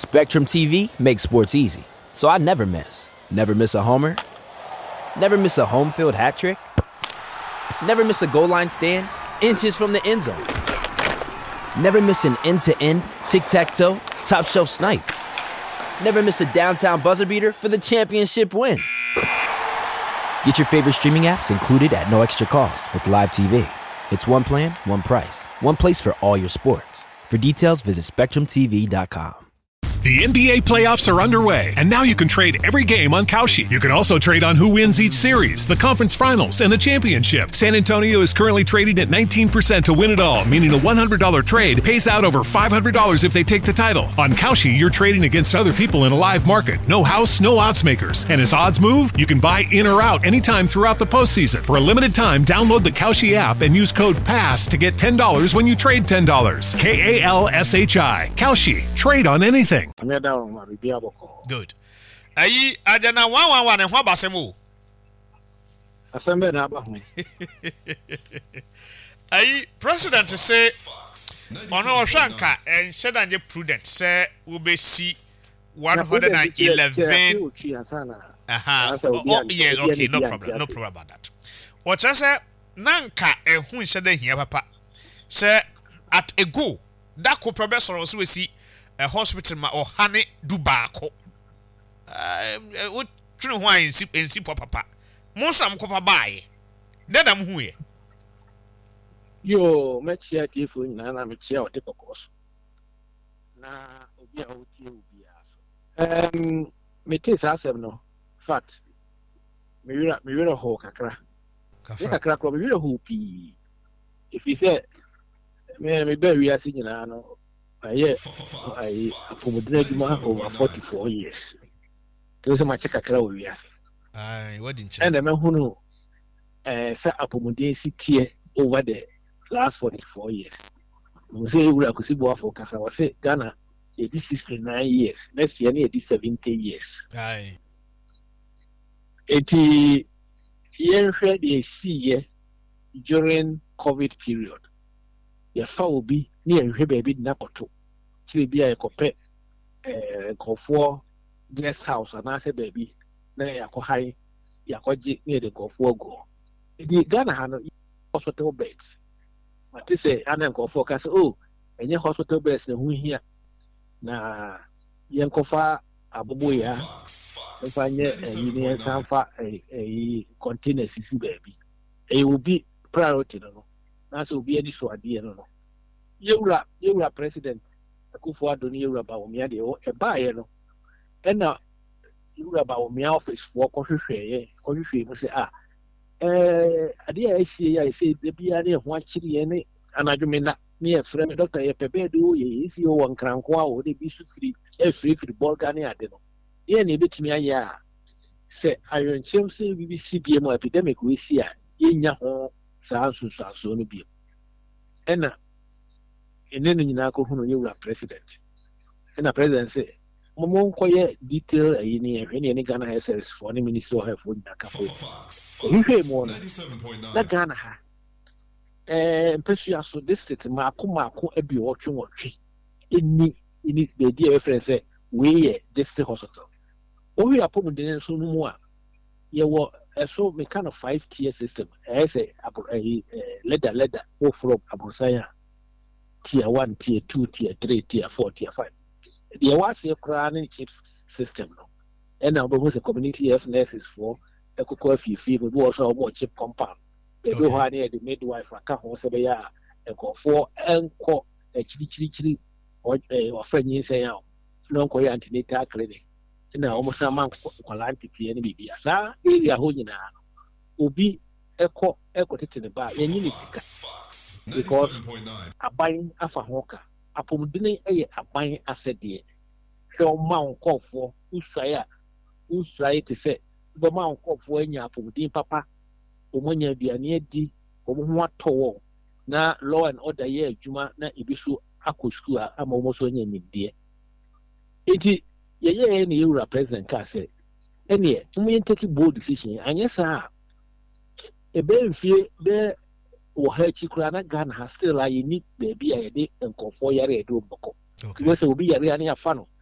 Spectrum TV makes sports easy, so I never miss. Never miss a homer. Never miss a home field hat trick. Never miss a goal line stand. Inches from the end zone. Never miss an end-to-end, tic-tac-toe, top-shelf snipe. Never miss a downtown buzzer beater for the championship win. Get your favorite streaming apps included at no extra cost with Live TV. It's one plan, one price. One place for all your sports. For details, visit SpectrumTV.com. The NBA playoffs are underway, and now you can trade every game on Kalshi. You can also trade on who wins each series, the conference finals, and the championship. San Antonio is currently trading at 19% to win it all, meaning a $100 trade pays out over $500 if they take the title. On Kalshi, you're trading against other people in a live market. No house, no odds makers. And as odds move, you can buy in or out anytime throughout the postseason. For a limited time, download the Kalshi app and use code PASS to get $10 when you trade $10. KALSHI. Kalshi. Trade on anything. Good. Ayi ajana 111 and what basemu? Asembe na aba ho. Ayi president say ono hwanka and said and prudent say we be see 111. Oh yes, okay, no problem about that. What say nanka ehun said here papa say at a go that could professor also we see a hospital ma or honey do baako. What true why in si papa. Most am cover buy. Then am who ye. Yo, me chia tifu na me chia o te kokos. Na obi a oti obi aso. Me te sa asem no. Fact. Me wira ho kakra. Kakra ko me wira ho pi. If you say me be wi asi nyina no. I over 44 years. There's a much kakra we are. Aye, what didn't you? And the man who know set upomodin city over the last 44 years. We say we are Kusibo for Casa was say Ghana 69 years. Next year 70 years. Aye. 80 years they see during COVID period. Your fall will be near baby Nakoto. Chili be a copet go for guest house and I say baby, na yako high yakoji near the go for go. The Ghana had hospital beds. But they say, and then go for cast oh, and your hospital beds no here. Na Yankofa Abubuya, if I near a union sanfa a container CC baby. It will be priority no. That's will be any so idea no. You are president. Akufo-Addo ni you about me de o e ba ye no. E na you about me office for kohwehwe mo say ade a esi ya esi de bia ne ho akiri ye ne anadwome na ne e frɛ me doctor ye pebedo ye esi o wankranko a o de bi su free ball gane ade no. Ye na ebetumi aye a say ayonchem say bi CBM epidemic we see a ye nya ho saa so no bi. Ena enenu nyina ko hunu yewura president ena president say momo nkoye detail ayi ni ehwe ni Ghana Health Service for the Ministry of Health na kafo ehwe mo na Ghana ha pesu so district maako abi otwe eni be dia reference say we district hospital we apom den so no mu a ye wo so me kind of 5-tier system say leather o from abusaya tier 1, tier 2, tier 3, tier 4, tier 5. There was a chronic chips system. And now, was a community health nurses for a cocoa fee, but also a more chip compound. They go near the midwife for a couple of years, and go for and call a chili or friend say, no, antenatal clinic. And now almost a month, Colan PP and BB. Sir, area holding will be echo to the bar. Because a buying afa hoka, a pomodine a buying asset dear. So, Mount call for Usaya to say, the Mount call for any pomodine papa, Omonia be a near D, Omoa Towo. Na law and order ye, Juma, na Ibisu Akuskua, I'm almost on your dear. It is any Euro president can say. And yet, we take a bold decision, and yes, sir. A baby fear there. Or her Chikrana Ghana has still a unique baby a day and call for your do boko. Because it will be a real funnel.